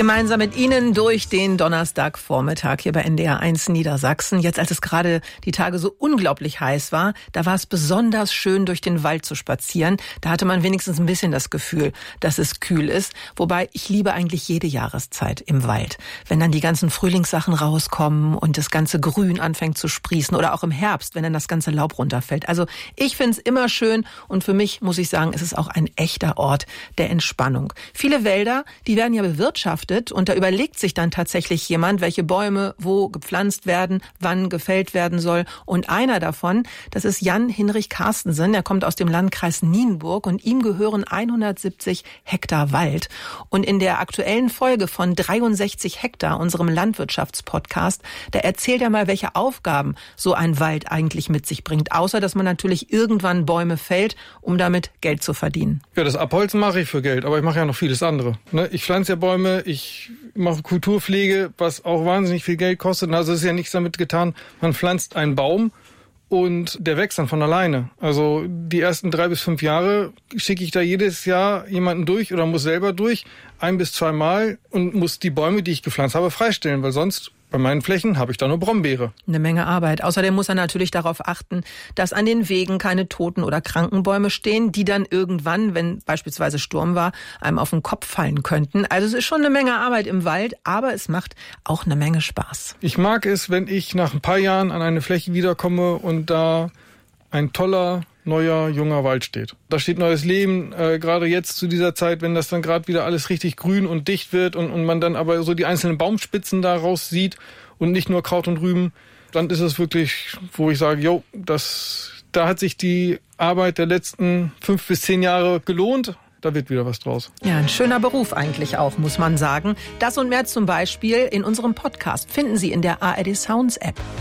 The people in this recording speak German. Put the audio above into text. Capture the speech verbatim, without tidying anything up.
Gemeinsam mit Ihnen durch den Donnerstagvormittag hier bei N D R eins Niedersachsen. Jetzt, als es gerade die Tage so unglaublich heiß war, da war es besonders schön, durch den Wald zu spazieren. Da hatte man wenigstens ein bisschen das Gefühl, dass es kühl ist. Wobei, ich liebe eigentlich jede Jahreszeit im Wald. Wenn dann die ganzen Frühlingssachen rauskommen und das ganze Grün anfängt zu sprießen oder auch im Herbst, wenn dann das ganze Laub runterfällt. Also ich finde es immer schön und für mich, muss ich sagen, ist es auch ein echter Ort der Entspannung. Viele Wälder, die werden ja bewirtschaftet und da überlegt sich dann tatsächlich jemand, welche Bäume wo gepflanzt werden, wann gefällt werden soll. Und einer davon, das ist Jan Hinrich Carstensen, er kommt aus dem Landkreis Nienburg und ihm gehören hundertsiebzig Hektar Wald. Und in der aktuellen Folge von dreiundsechzig Hektar, unserem Landwirtschaftspodcast, da erzählt er mal, welche Aufgaben so ein Wald eigentlich mit sich bringt, außer dass man natürlich irgendwann Bäume fällt, um damit Geld zu verdienen. Ja, das Abholzen mache ich für Geld, aber ich mache ja noch vieles andere. Ich pflanze ja Bäume, ich mache Kulturpflege, was auch wahnsinnig viel Geld kostet. Also es ist ja nichts damit getan, man pflanzt einen Baum und der wächst dann von alleine. Also die ersten drei bis fünf Jahre schicke ich da jedes Jahr jemanden durch oder muss selber durch, ein bis zwei Mal und muss die Bäume, die ich gepflanzt habe, freistellen, weil sonst bei meinen Flächen habe ich da nur Brombeere. Eine Menge Arbeit. Außerdem muss er natürlich darauf achten, dass an den Wegen keine toten oder kranken Bäume stehen, die dann irgendwann, wenn beispielsweise Sturm war, einem auf den Kopf fallen könnten. Also es ist schon eine Menge Arbeit im Wald, aber es macht auch eine Menge Spaß. Ich mag es, wenn ich nach ein paar Jahren an eine Fläche wiederkomme und da ein toller, neuer, junger Wald steht. Da steht neues Leben, äh, gerade jetzt zu dieser Zeit, wenn das dann gerade wieder alles richtig grün und dicht wird und, und man dann aber so die einzelnen Baumspitzen daraus sieht und nicht nur Kraut und Rüben, dann ist es wirklich, wo ich sage, jo, das, da hat sich die Arbeit der letzten fünf bis zehn Jahre gelohnt. Da wird wieder was draus. Ja, ein schöner Beruf eigentlich auch, muss man sagen. Das und mehr zum Beispiel in unserem Podcast finden Sie in der A R D Sounds App.